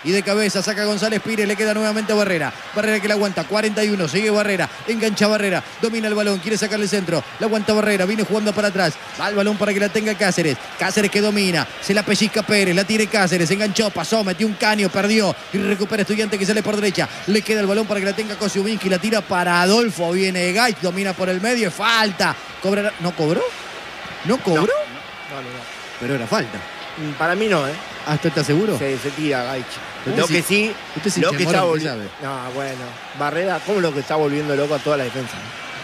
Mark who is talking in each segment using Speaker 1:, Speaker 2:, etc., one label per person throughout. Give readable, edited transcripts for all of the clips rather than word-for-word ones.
Speaker 1: y de cabeza saca González Pires, le queda nuevamente a Barrera. Barrera que la aguanta, 41, sigue Barrera, engancha Barrera, domina el balón, quiere sacarle el centro, la aguanta Barrera, viene jugando para atrás, va el balón para que la tenga Cáceres. Cáceres que domina, se la pellizca Pérez, la tiene Cáceres, enganchó, pasó, metió un caño, perdió y recupera Estudiante que sale por derecha. Le queda el balón para que la tenga Kosciuszynski, la tira para Adolfo, viene Gaich, domina por el medio, falta. ¿Cobrará? ¿No cobró? ¿No cobró?
Speaker 2: No.
Speaker 1: Pero era falta.
Speaker 2: Para mí no,
Speaker 1: ¿Ah, usted está seguro?
Speaker 2: Se tira Gaich.
Speaker 1: Usted
Speaker 2: Lo
Speaker 1: sí-
Speaker 2: que sí,
Speaker 1: usted sí
Speaker 2: lo
Speaker 1: se
Speaker 2: que
Speaker 1: demora,
Speaker 2: está
Speaker 1: usted
Speaker 2: volviendo.
Speaker 1: sabe.
Speaker 2: No, bueno. Barrera, ¿cómo lo que está volviendo loco a toda la defensa?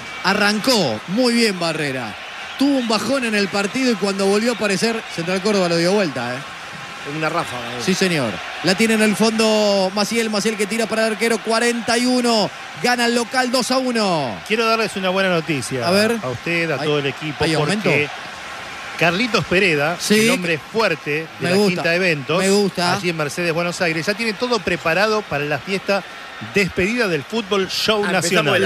Speaker 1: Arrancó muy bien Barrera. Tuvo un bajón en el partido y cuando volvió a aparecer, Central Córdoba lo dio vuelta, ¿eh?
Speaker 2: Una ráfaga.
Speaker 1: Sí, señor. La tiene en el fondo Maciel que tira para el arquero, 41. Gana el local 2-1.
Speaker 3: Quiero darles una buena noticia.
Speaker 1: A ver.
Speaker 3: A usted, a todo el equipo.
Speaker 1: ¿hay aumento?
Speaker 3: Porque Carlitos Pereda,
Speaker 1: Sí.
Speaker 3: el hombre fuerte de
Speaker 1: Me
Speaker 3: la
Speaker 1: gusta,
Speaker 3: Quinta de Eventos,
Speaker 1: me gusta.
Speaker 3: allí en Mercedes, Buenos Aires, ya tiene todo preparado para la fiesta despedida del Fútbol Show Nacional.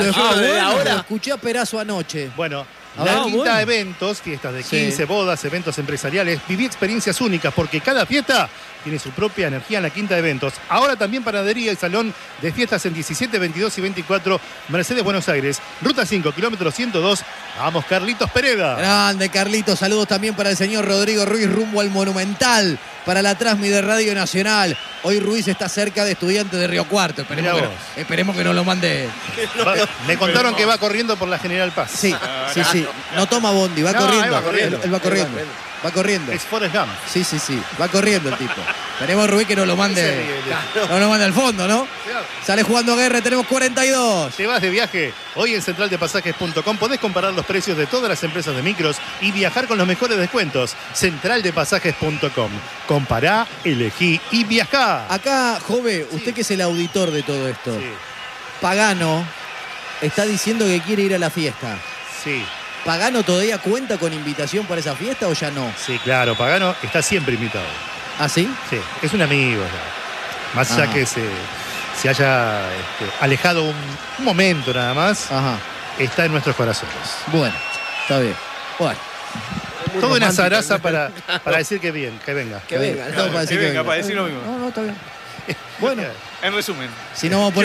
Speaker 1: Lo escuché a Perazo anoche.
Speaker 3: Bueno,
Speaker 1: A
Speaker 3: la
Speaker 1: ver.
Speaker 3: Quinta
Speaker 1: Bueno.
Speaker 3: Eventos, fiestas de
Speaker 1: Sí.
Speaker 3: 15, bodas, eventos empresariales, viví experiencias únicas porque cada fiesta tiene su propia energía en la Quinta Eventos. Ahora también panadería y salón de fiestas en 17, 22 y 24, Mercedes, Buenos Aires. Ruta 5, kilómetro 102. Vamos, Carlitos Pereda.
Speaker 1: Grande, Carlitos. Saludos también para el señor Rodrigo Ruiz rumbo al Monumental para la Transmi de Radio Nacional. Hoy Ruiz está cerca de Estudiantes de Río Cuarto. Esperemos que no lo mande.
Speaker 3: Me contaron que va corriendo por la General Paz.
Speaker 1: Sí. No toma bondi, va
Speaker 3: No,
Speaker 1: corriendo.
Speaker 3: él va corriendo.
Speaker 1: Él va corriendo. Va corriendo.
Speaker 3: Es Forrest Gump.
Speaker 1: Sí. Va corriendo el tipo. Esperemos, Ruiz, que no lo mande. No lo mande al fondo, ¿no? Sale jugando Guerra, tenemos 42.
Speaker 3: Te vas de viaje. Hoy en centraldepasajes.com podés comparar los precios de todas las empresas de micros y viajar con los mejores descuentos. Centraldepasajes.com. Compará, elegí y viajá.
Speaker 1: Acá, Jove, usted que es el auditor de todo esto.
Speaker 3: Sí.
Speaker 1: Pagano está diciendo que quiere ir a la fiesta.
Speaker 3: Sí.
Speaker 1: ¿Pagano todavía cuenta con invitación para esa fiesta o ya no?
Speaker 3: Sí, claro, Pagano está siempre invitado.
Speaker 1: ¿Ah, sí?
Speaker 3: Sí, es un amigo ya. Más allá que se haya alejado un momento nada más, está en nuestros corazones.
Speaker 1: Bueno, está bien. Bueno.
Speaker 3: Toda una zaraza para decir que bien, que venga.
Speaker 1: Que venga, no, para decir
Speaker 4: que venga, para decir lo mismo.
Speaker 1: No, está bien. Bueno.
Speaker 4: En resumen.
Speaker 1: Si no vamos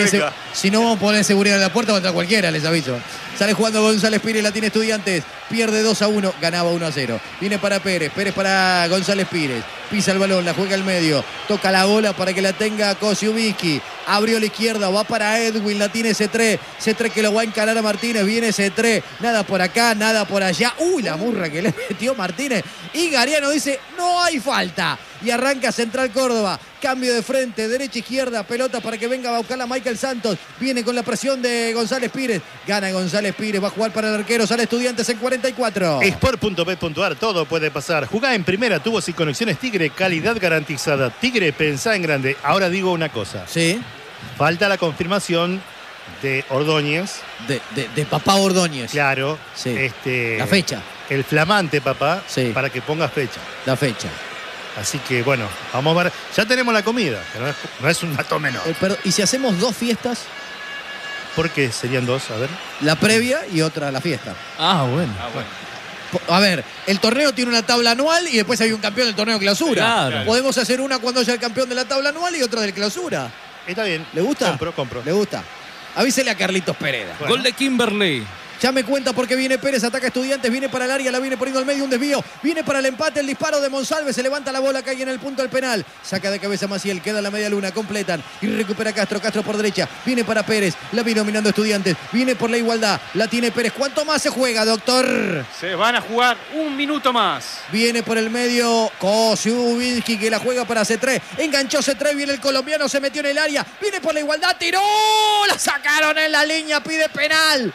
Speaker 1: a poner seguridad en la puerta, va a entrar cualquiera, les aviso. Sale jugando González Pires, la tiene Estudiantes. Pierde 2-1, ganaba 1-0. Viene para Pérez, Pérez para González Pires. Pisa el balón, la juega al medio. Toca la bola para que la tenga Kosciuszynski. Abrió a la izquierda, va para Edwin, la tiene C3. C3 que lo va a encarar a Martínez, viene C3. Nada por acá, nada por allá. Uy, la murra que le metió Martínez. Y Gariano dice, no hay falta. Y arranca Central Córdoba. Cambio de frente, derecha, izquierda, pelota para que venga a buscarla Michael Santos. Viene con la presión de González Pires. Gana González Pires, va a jugar para el arquero. Sale Estudiantes en 44.
Speaker 3: Sport.bet.ar, todo puede pasar. Jugá en primera, tubos y conexiones Tigre, calidad garantizada. Tigre, pensá en grande. Ahora digo una cosa.
Speaker 1: Sí.
Speaker 3: Falta la confirmación de Ordóñez.
Speaker 1: De papá Ordóñez.
Speaker 3: Claro.
Speaker 1: Sí. La fecha.
Speaker 3: El flamante papá, para que ponga fecha.
Speaker 1: La fecha.
Speaker 3: Así que bueno, vamos a ver. Ya tenemos la comida, que no es un dato menor.
Speaker 1: ¿Y si hacemos dos fiestas?
Speaker 3: ¿Por qué serían dos? A ver.
Speaker 1: La previa y otra la fiesta.
Speaker 5: Bueno.
Speaker 1: A ver, el torneo tiene una tabla anual y después hay un campeón del torneo clausura.
Speaker 5: Claro.
Speaker 1: Podemos hacer una cuando haya el campeón de la tabla anual y otra del clausura.
Speaker 3: Está bien.
Speaker 1: ¿Le gusta?
Speaker 3: Compro.
Speaker 1: ¿Le gusta? Avísele a Carlitos Pereda.
Speaker 5: Bueno. Gol de Kimberley.
Speaker 1: Ya me cuenta porque viene Pérez, ataca Estudiantes, viene para el área, la viene poniendo al medio, un desvío, viene para el empate, el disparo de Monsalve, se levanta la bola, cae en el punto del penal, saca de cabeza Maciel, queda la media luna, completan y recupera Castro por derecha, viene para Pérez, la viene dominando Estudiantes, viene por la igualdad, la tiene Pérez, ¿cuánto más se juega, doctor?
Speaker 4: Se van a jugar un minuto más.
Speaker 1: Viene por el medio Kosciuszynski que la juega para C3, enganchó C3, viene el colombiano, se metió en el área, viene por la igualdad, tiró, la sacaron en la línea, pide penal,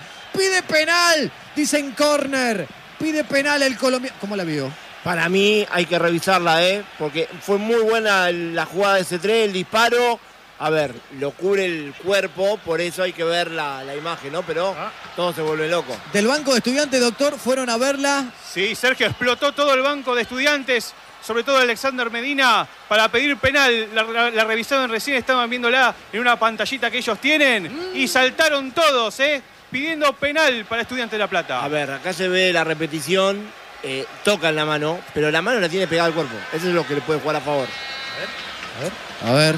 Speaker 1: dicen córner, pide penal el colombiano. ¿Cómo la vio?
Speaker 2: Para mí hay que revisarla, porque fue muy buena la jugada de C3, el disparo. A ver, lo cubre el cuerpo, por eso hay que ver la imagen, ¿no? Pero todo se vuelve loco.
Speaker 1: Del banco de Estudiantes, doctor, fueron a verla.
Speaker 4: Sí, Sergio, explotó todo el banco de Estudiantes, sobre todo Alexander Medina, para pedir penal. La revisaron recién, estaban viéndola en una pantallita que ellos tienen y saltaron todos, pidiendo penal para Estudiantes de La Plata.
Speaker 2: A ver, acá se ve la repetición, tocan la mano, pero la mano la tiene pegada al cuerpo. Eso es lo que le puede jugar a favor.
Speaker 1: A ver.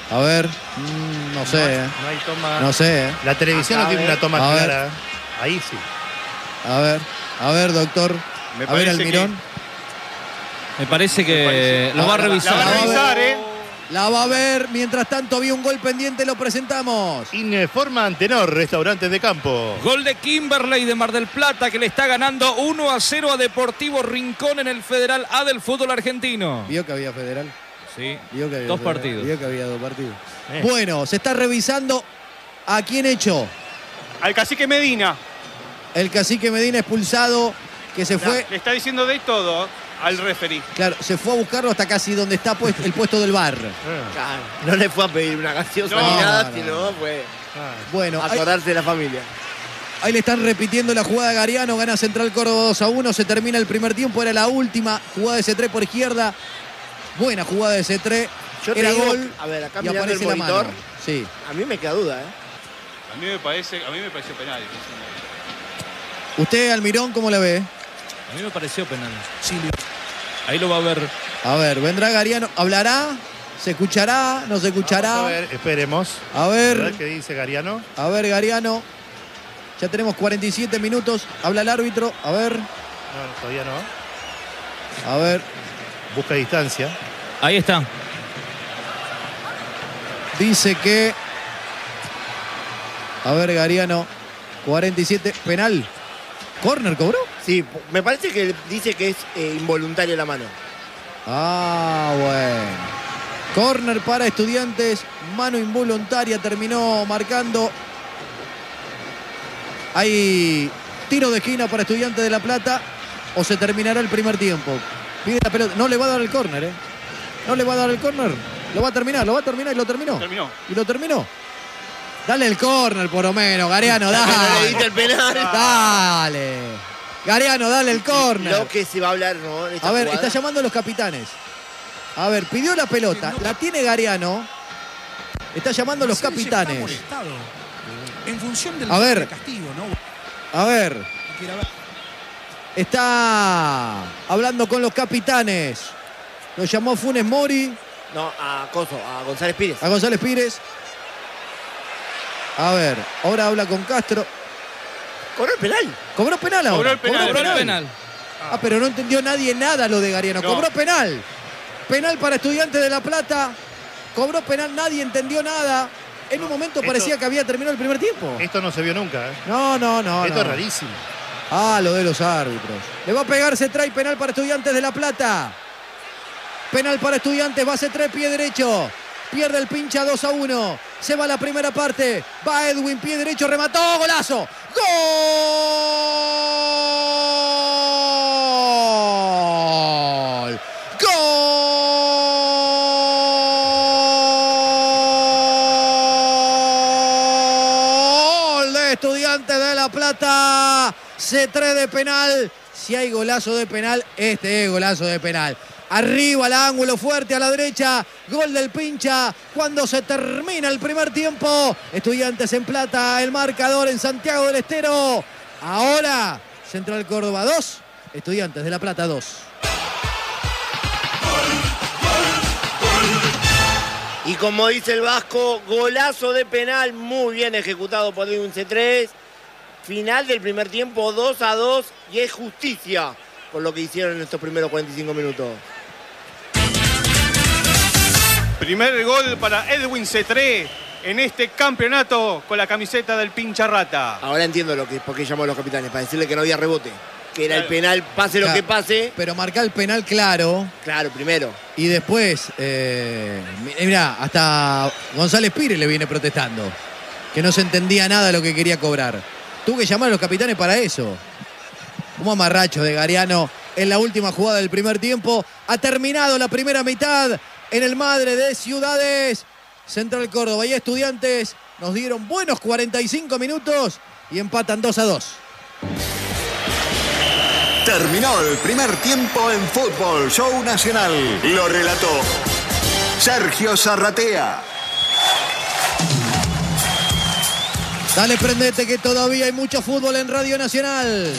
Speaker 1: A ver, no sé.
Speaker 3: No hay toma.
Speaker 1: No sé.
Speaker 3: La televisión no tiene una toma
Speaker 1: A ver.
Speaker 3: clara. Ahí sí.
Speaker 1: A ver, doctor.
Speaker 4: Me
Speaker 1: A ver,
Speaker 4: parece
Speaker 1: Almirón.
Speaker 5: Me parece que lo va a
Speaker 4: La
Speaker 5: revisar.
Speaker 4: va a revisar,
Speaker 1: La va a ver. Mientras tanto, había un gol pendiente, lo presentamos.
Speaker 3: Informa Antenor, restaurantes de campo.
Speaker 5: Gol de Kimberley de Mar del Plata, que le está ganando 1-0 a Deportivo Rincón en el Federal A del fútbol argentino.
Speaker 1: ¿Vio que había federal?
Speaker 5: Sí,
Speaker 1: ¿Vio que había
Speaker 5: dos
Speaker 1: federal?
Speaker 5: partidos.
Speaker 1: ¿Vio que había 2 partidos? Bueno, se está revisando a quién echó.
Speaker 4: Al cacique Medina.
Speaker 1: El cacique Medina expulsado, que se fue.
Speaker 4: Le está diciendo de todo al referee.
Speaker 1: Claro, se fue a buscarlo hasta casi donde está el puesto del bar.
Speaker 2: Claro, no le fue a pedir una gaseosa
Speaker 4: No,
Speaker 2: ni nada,
Speaker 1: no.
Speaker 2: sino fue
Speaker 1: Bueno,
Speaker 2: a acordarse de la familia.
Speaker 1: ahí le están repitiendo la jugada a Gariano. Gana Central Córdoba 2-1. Se termina el primer tiempo. Era la última jugada de C3 por izquierda. Buena jugada de C3.
Speaker 2: Yo te
Speaker 1: Era
Speaker 2: digo,
Speaker 1: gol.
Speaker 2: a ver, acá
Speaker 1: Y
Speaker 2: mirando el
Speaker 1: aparece la
Speaker 2: monitor,
Speaker 1: mano. Sí.
Speaker 2: a mí me queda duda,
Speaker 4: A mí me pareció penal.
Speaker 1: ¿Usted, Almirón, cómo la ve?
Speaker 5: A mí me pareció penal. Ahí lo va a ver.
Speaker 1: A ver, vendrá Gariano. ¿Hablará? ¿Se escuchará? ¿No se escuchará?
Speaker 3: Vamos a ver, esperemos.
Speaker 1: A
Speaker 3: A ver
Speaker 1: ver,
Speaker 3: qué dice Gariano.
Speaker 1: Gariano. Ya tenemos 47 minutos. Habla el árbitro. A ver,
Speaker 3: No, todavía no.
Speaker 1: a ver.
Speaker 3: Busca distancia.
Speaker 5: Ahí está.
Speaker 1: Dice que... A ver, Gariano. 47. Penal. ¿Corner cobró?
Speaker 2: Sí, me parece que dice que es involuntaria la mano.
Speaker 1: Ah, bueno. Corner para Estudiantes. Mano involuntaria. Terminó marcando. Hay tiro de esquina para Estudiantes de La Plata. O se terminará el primer tiempo. Pide la pelota. No le va a dar el córner, ¿eh? No le va a dar el córner. Lo va a terminar y lo terminó.
Speaker 4: Terminó.
Speaker 1: Y lo terminó. Dale el córner por lo menos, Gariano,
Speaker 2: No le
Speaker 1: dale.
Speaker 2: diste el penal.
Speaker 1: Dale. Gariano, dale el córner.
Speaker 2: Lo que se va a hablar, ¿no? En esta
Speaker 1: A ver,
Speaker 2: jugada.
Speaker 1: está llamando a los capitanes. A ver, pidió la pelota. La tiene Gariano. Está llamando a los capitanes.
Speaker 6: En función del
Speaker 1: A ver.
Speaker 6: castigo, ¿no?
Speaker 1: A ver. Está hablando con los capitanes. Lo llamó Funes Mori.
Speaker 2: No, a González Pires.
Speaker 1: A González Pires. A ver, ahora habla con Castro.
Speaker 2: ¿Cobró el penal?
Speaker 1: ¿Cobró penal ahora?
Speaker 4: Cobró el penal.
Speaker 5: Cobró el penal.
Speaker 1: Ah, pero no entendió nadie nada lo de Gariano.
Speaker 4: No.
Speaker 1: Cobró penal. Penal para Estudiantes de La Plata. Cobró penal, nadie entendió nada. En un momento parecía que había terminado el primer tiempo.
Speaker 3: Esto no se vio nunca.
Speaker 1: No.
Speaker 3: Esto es rarísimo.
Speaker 1: Ah, lo de los árbitros. Le va a pegar C3, penal para Estudiantes de La Plata. Penal para Estudiantes, va C3, pie derecho. Pierde el pincha 2-1. Se va la primera parte. Va Edwin, pie derecho, remató. ¡Golazo! ¡Gol! ¡Gol! De Estudiantes de La Plata. C3 de penal. Si hay golazo de penal, este es golazo de penal. Arriba al ángulo fuerte a la derecha. Gol del pincha cuando se termina el primer tiempo. Estudiantes en plata el marcador en Santiago del Estero. Ahora Central Córdoba 2. Estudiantes de La Plata 2.
Speaker 2: Y como dice el Vasco, golazo de penal muy bien ejecutado por Edwin C3. Final del primer tiempo 2-2 y es justicia por lo que hicieron en estos primeros 45 minutos.
Speaker 4: Primer gol para Edwin C3 en este campeonato con la camiseta del pincha rata.
Speaker 2: Ahora entiendo por qué llamó a los capitanes, para decirle que no había rebote. Que era el
Speaker 4: Claro.
Speaker 2: penal, pase lo que pase.
Speaker 1: Pero marca el penal claro.
Speaker 2: Claro, primero.
Speaker 1: Y después, mirá, hasta González Pires le viene protestando. Que no se entendía nada de lo que quería cobrar. Tuvo que llamar a los capitanes para eso. Un amarracho de Gariano en la última jugada del primer tiempo. Ha terminado la primera mitad en el Madre de Ciudades. Central Córdoba y Estudiantes nos dieron buenos 45 minutos y empatan 2-2.
Speaker 7: Terminó el primer tiempo en Fútbol Show Nacional. Lo relató Sergio Zarratea.
Speaker 1: Dale, prendete que todavía hay mucho fútbol en Radio Nacional.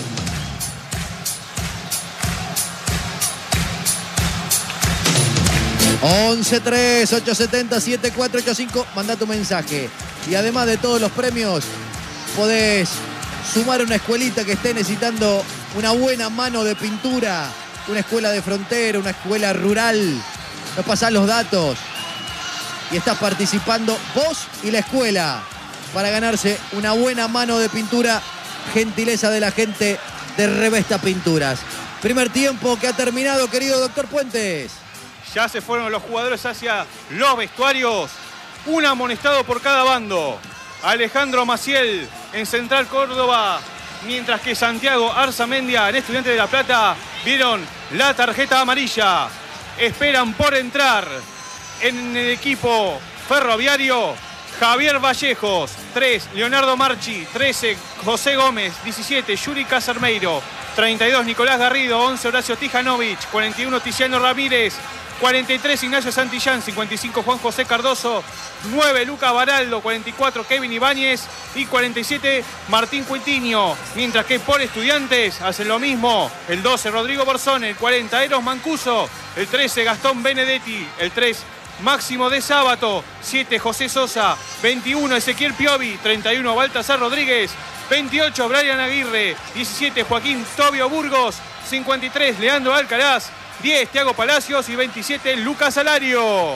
Speaker 1: 11-3-870-7485. Manda tu mensaje. Y además de todos los premios, podés sumar una escuelita que esté necesitando una buena mano de pintura. Una escuela de frontera, una escuela rural. Nos pasás los datos. Y estás participando vos y la escuela para ganarse una buena mano de pintura. Gentileza de la gente de Revesta Pinturas. Primer tiempo que ha terminado, querido doctor Puentes.
Speaker 4: Ya se fueron los jugadores hacia los vestuarios. Un amonestado por cada bando. Alejandro Maciel en Central Córdoba. Mientras que Santiago Arzamendia en Estudiantes de La Plata vieron la tarjeta amarilla. Esperan por entrar en el equipo ferroviario. Javier Vallejos, 3, Leonardo Marchi, 13, José Gómez, 17, Yuri Casermeiro, 32, Nicolás Garrido, 11, Horacio Tijanovic, 41, Tiziano Ramírez, 43, Ignacio Santillán, 55, Juan José Cardoso, 9, Lucas Baraldo, 44, Kevin Ibáñez y 47, Martín Cuitiño. Mientras que por Estudiantes hacen lo mismo, el 12, Rodrigo Borzone, el 40, Eros Mancuso, el 13, Gastón Benedetti, el 3, Máximo de Sábato, 7, José Sosa, 21, Ezequiel Piovi, 31, Baltasar Rodríguez, 28, Brian Aguirre, 17, Joaquín Tobio Burgos, 53, Leandro Alcaraz, 10, Thiago Palacios y 27, Lucas Alario.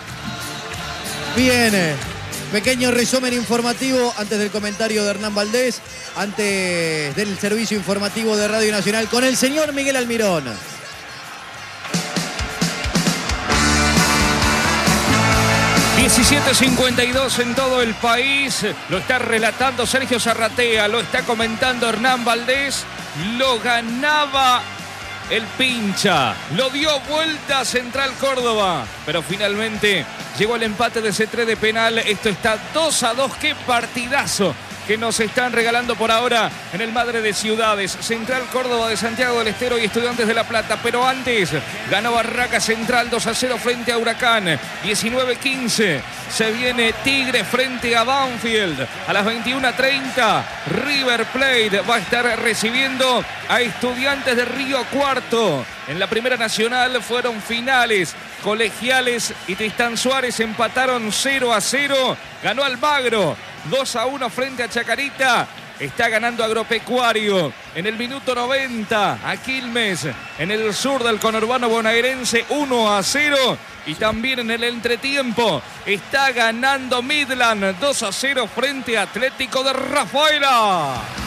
Speaker 1: Bien, pequeño resumen informativo antes del comentario de Hernán Valdés, antes del servicio informativo de Radio Nacional con el señor Miguel Almirón.
Speaker 5: 17:52 en todo el país. Lo está relatando Sergio Zarratea, lo está comentando Hernán Valdés. Lo ganaba el pincha. Lo dio vuelta a Central Córdoba. Pero finalmente llegó el empate de C3 de penal. Esto está 2-2. ¡Qué partidazo! Que nos están regalando por ahora en el Madre de Ciudades. Central Córdoba de Santiago del Estero y Estudiantes de La Plata. Pero antes ganó Barraca Central 2-0 frente a Huracán. 19-15. Se viene Tigre frente a Banfield. A las 21:30 River Plate va a estar recibiendo a Estudiantes de Río Cuarto. En la Primera Nacional fueron finales. Colegiales y Tristán Suárez empataron 0-0. Ganó Almagro 2-1 frente a Chacarita. Está ganando Agropecuario en el minuto 90 a Quilmes en el sur del conurbano bonaerense 1-0. Y también en el entretiempo está ganando Midland 2-0 frente a Atlético de Rafaela.